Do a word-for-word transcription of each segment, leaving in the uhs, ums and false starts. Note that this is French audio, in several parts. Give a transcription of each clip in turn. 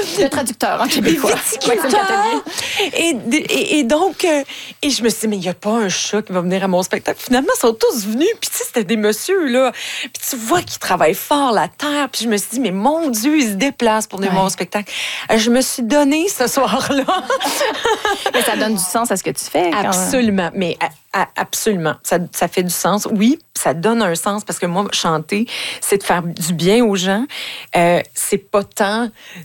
Le traducteur en québécois. Et, et, et donc, euh, et je me suis dit, mais il n'y a pas un chat qui va venir à mon spectacle. Finalement, ils sont tous venus. Puis, tu sais, c'était des messieurs, là. Puis, tu vois qu'ils travaillent fort la terre. Puis, je me suis dit, mais mon Dieu, ils se déplacent pour venir ouais. à mon spectacle. Je me suis donnée ce soir-là. Mais ça donne du sens à ce que tu fais. Quand... Absolument. Mais à, à, absolument. Ça, ça fait du sens. Oui, ça donne un sens parce que moi, chanter, c'est de faire du bien aux gens. Euh, c'est pas tant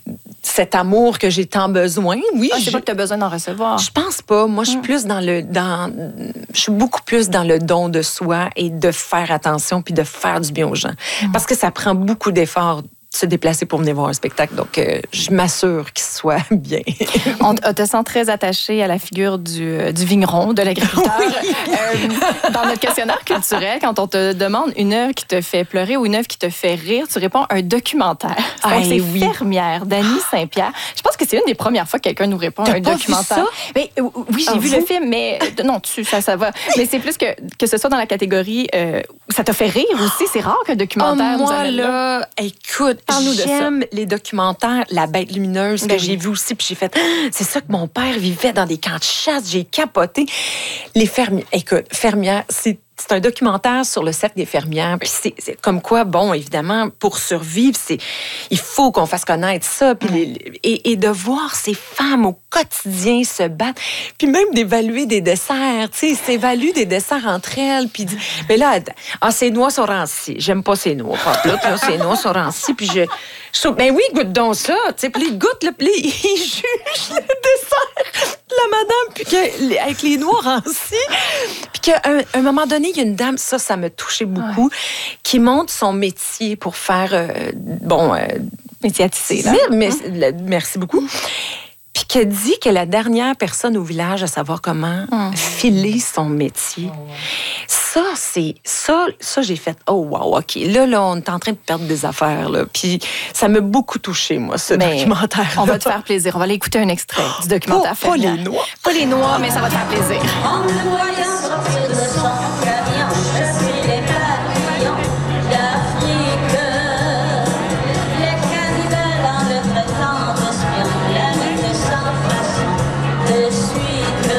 cet amour que j'ai tant besoin. Oui, ah, c'est je... pas que tu as besoin d'en recevoir. Je pense pas. Moi, je suis hum. plus dans le... dans. Je suis beaucoup plus dans le don de soi et de faire attention puis de faire du bien aux gens. Hum. Parce que ça prend beaucoup d'efforts se déplacer pour venir voir un spectacle. Donc, euh, je m'assure qu'il soit bien. On te sent très attachée à la figure du, du vigneron, de l'agriculteur. Oui. Euh, dans notre questionnaire culturel, quand on te demande une œuvre qui te fait pleurer ou une œuvre qui te fait rire, tu réponds un documentaire. Donc, ah, c'est oui. Fermière d'Annie Saint-Pierre. Je pense que c'est une des premières fois que quelqu'un nous répond à un pas documentaire. Vu ça? Mais, oui, j'ai ah, vu vous? le film, mais non, tu, ça, ça va. Mais c'est plus que, que ce soit dans la catégorie... Euh, ça t'a fait rire aussi. C'est rare qu'un documentaire oh, nous moi, amène là, là. Écoute, j'aime les documentaires, La Bête lumineuse, que ben j'ai vu aussi, puis j'ai fait, c'est ça que mon père vivait dans des camps de chasse, j'ai capoté. Les fermières, écoute, fermières, c'est C'est un documentaire sur le cercle des fermières. Puis c'est, c'est comme quoi, bon, évidemment, pour survivre, c'est, il faut qu'on fasse connaître ça. Puis les, et, et de voir ces femmes au quotidien se battre. Puis même d'évaluer des desserts. Tu sais, s'évaluent des desserts entre elles. Puis, mais là, ah, ces noix sont rancies. J'aime pas ces noix. Là, là, ces noix sont rancies. Puis je, je trouve, ben oui, goûte donc ça. Tu sais, puis ils goûtent, là, puis ils jugent le dessert de la madame, puis que, avec les noix rancies. Puis qu'à un, un moment donné, il y a une dame, ça, ça m'a touchée beaucoup, ouais. qui montre son métier pour faire, euh, bon... Euh, métier à tisser, là. Mais, mais, merci beaucoup. Puis qu'elle dit qu'elle est la dernière personne au village à savoir comment mmh. filer son métier. Oh, wow. Ça, c'est... Ça, ça, j'ai fait, oh, wow, OK. Là, là, on est en train de perdre des affaires, là. Puis ça m'a beaucoup touchée, moi, ce mais documentaire. On va te faire plaisir. On va aller écouter un extrait du documentaire. Pas, pas les noix. Pas les noix, mais ça va te faire plaisir. En me voyant sortir de son camion, je suis les papillons d'Afrique. Les cannibales en le traitant de sperme, de sans façon de suite.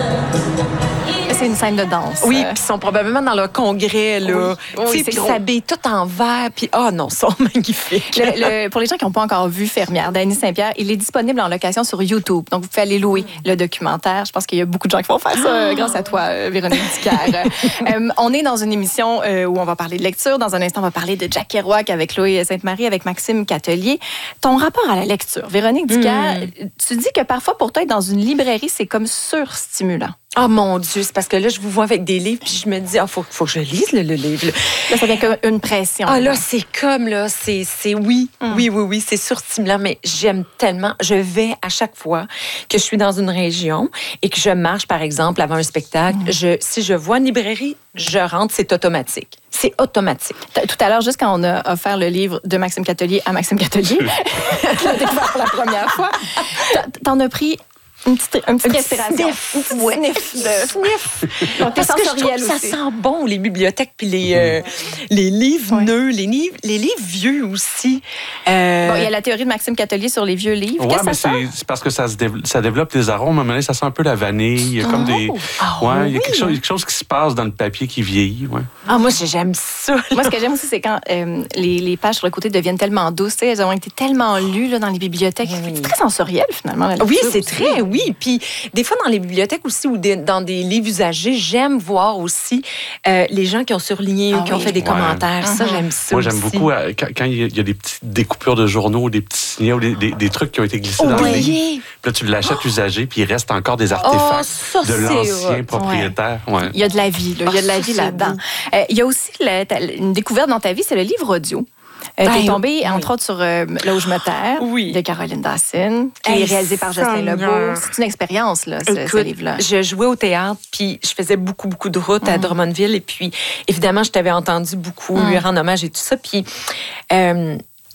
C'est une scène de danse. Oui, puis ils sont probablement dans leur congrès, là. Oui, oui, puis ils s'habillent tout en vert, puis oh non, ils sont magnifiques. Le, le, pour les gens qui n'ont pas encore vu Fermière d'Annie Saint-Pierre, il est disponible en location sur YouTube. Donc, vous pouvez aller louer le documentaire. Je pense qu'il y a beaucoup de gens qui vont faire ça grâce à toi, Véronique Dicker. euh, on est dans une émission euh, où on va parler de lecture. Dans un instant, on va parler de Jack Kerouac avec Chloé Sainte-Marie, avec Maxime Catelier. Ton rapport à la lecture, Véronique Dicker, mm. tu dis que parfois, pour toi, être dans une librairie, c'est comme surstimulant. Oh mon Dieu, c'est parce que là, je vous vois avec des livres, puis je me dis, il oh, faut, faut que je lise le, le livre. Là, ça vient comme une pression. Ah là, là c'est comme, là, c'est, c'est oui, mm. oui, oui, oui, c'est surstimulant, mais j'aime tellement. Je vais à chaque fois que je suis dans une région et que je marche, par exemple, avant un spectacle, mm. je, si je vois une librairie, je rentre, c'est automatique. C'est automatique. Tout à l'heure, juste quand on a offert le livre de Maxime Catelier à Maxime Catelier, je l'ai découvert pour la première fois, t'en as pris... Une petite, une petite respiration. Sniff. Une petite ouais. sniff. De... Sniff. Donc, parce que je trouve que ça sent bon, les bibliothèques, puis les, euh, les livres ouais. neufs, les livres, les livres vieux aussi. Euh... Bon, il y a la théorie de Maxime Catelier sur les vieux livres. Oui, mais ça c'est, c'est parce que ça, se dév- ça développe des arômes. À un moment donné, ça sent un peu la vanille. Il y a comme oh. des... Oh, ouais, oui. il y a quelque chose, quelque chose qui se passe dans le papier qui vieillit. Ouais. Ah, moi, j'aime ça. Là. Moi, ce que j'aime aussi, c'est quand euh, les, les pages sur le côté deviennent tellement douces. Elles ont été tellement lues là, dans les bibliothèques. Oui. C'est très sensoriel, finalement. La oui, c'est aussi. très, oui. Puis, des fois, dans les bibliothèques aussi ou des, dans des livres usagés, j'aime voir aussi euh, les gens qui ont surligné ah ou qui oui. ont fait des ouais. commentaires. Uh-huh. Ça, j'aime ça Moi, aussi. j'aime beaucoup euh, quand, quand il y a des petites découpures de journaux, des petits signaux, des, des, des trucs qui ont été glissés oh, dans oui. le livre. Puis là, tu l'achètes oh. usagé, puis il reste encore des artefacts oh, ça, de l'ancien propriétaire. Ouais. Ouais. Il y a de la vie, là. Il y a de la oh, vie là-dedans. Euh, il y a aussi la, ta, une découverte dans ta vie, c'est le livre audio. Euh, ben, t'es tombée, oui. entre autres, sur euh, Là où je me terre, oui. de Caroline Dacine, qui hey, est réalisée par Jocelyn Lebeau. C'est une expérience, là, ce, Écoute, ce livre-là. Je jouais au théâtre, puis je faisais beaucoup, beaucoup de routes mm. à Drummondville. Et puis, évidemment, je t'avais entendu beaucoup mm. lui rendre hommage et tout ça. Puis, euh,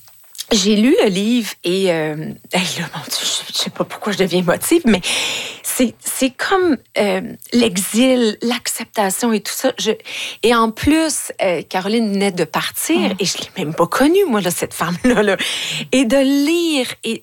j'ai lu le livre et... Euh, hey, là, mon Dieu, je sais pas pourquoi je deviens émotive, mais c'est, c'est comme euh, l'exil, l'acceptation et tout ça. Je, et en plus, euh, Caroline venait de partir mm. et je l'ai même pas connue, moi, là, cette femme-là. Là. Et de lire, et